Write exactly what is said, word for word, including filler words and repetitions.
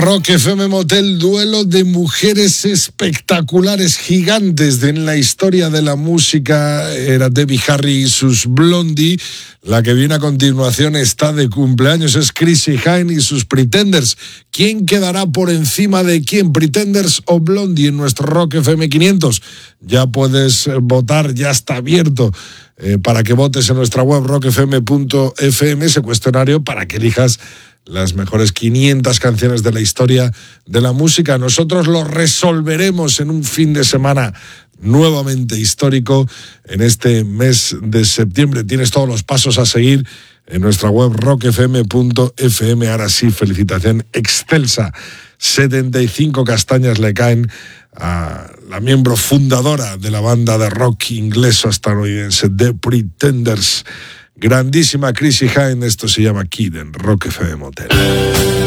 Rock F M Motel, duelo de mujeres espectaculares, gigantes de en la historia de la música. Era Debbie Harry y sus Blondie. La que viene a continuación está de cumpleaños, es Chrissie Hynde y sus Pretenders. ¿Quién quedará por encima de quién, Pretenders o Blondie, en nuestro Rock F M quinientos? Ya puedes votar, ya está abierto eh, para que votes en nuestra web rock f m punto f m, ese cuestionario para que elijas las mejores quinientas canciones de la historia de la música. Nosotros lo resolveremos en un fin de semana nuevamente histórico en este mes de septiembre. Tienes todos los pasos a seguir en nuestra web rock f m punto f m. Ahora sí, felicitación excelsa. setenta y cinco castañas le caen a la miembro fundadora de la banda de rock inglés-estadounidense The Pretenders. Grandísima Chrissie Hynde, esto se llama Kid en Rock F M Motel.